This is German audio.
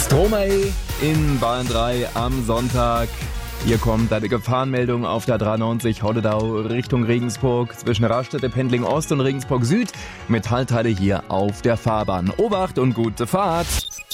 Stromae in Bahn 3 am Sonntag. Hier kommt eine Gefahrenmeldung auf der 93 Hoddedau Richtung Regensburg zwischen Raststätte Pendling Ost und Regensburg Süd. Metallteile hier auf der Fahrbahn. Obacht und gute Fahrt!